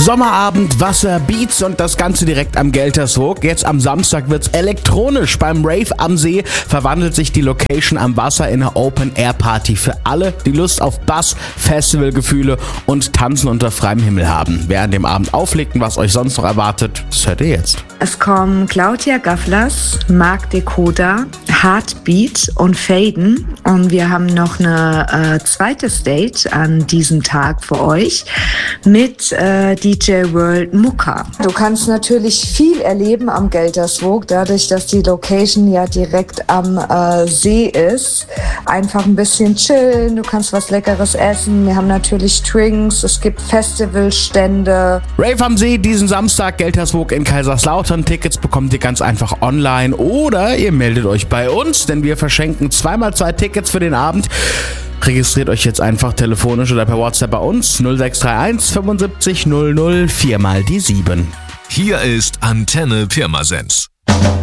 Sommerabend, Wasser, Beats und das Ganze direkt am Geltershoek. Jetzt am Samstag wird's elektronisch. Beim Rave am See verwandelt sich die Location am Wasser in eine Open-Air-Party für alle, die Lust auf Bass, Festivalgefühle und Tanzen unter freiem Himmel haben. Wer an dem Abend auflegt und was euch sonst noch erwartet, das hört ihr jetzt. Es kommen Claudia Gafflers, Marc Decoda, Heartbeat und Faden. Und wir haben noch eine zweite Stage an diesem Tag für euch mit DJ World Mucka. Du kannst natürlich viel erleben am Geltershoek, dadurch, dass die Location ja direkt am See ist. Einfach ein bisschen chillen, du kannst was Leckeres essen. Wir haben natürlich Drinks, es gibt Festivalstände. Rave am See diesen Samstag, Geltershoek in Kaiserslautern. Tickets bekommt ihr ganz einfach online oder ihr meldet euch bei uns, denn wir verschenken 2x2 Tickets für den Abend. Registriert euch jetzt einfach telefonisch oder per WhatsApp bei uns 0631 75 00 4 mal die 7. Hier ist Antenne Pirmasens.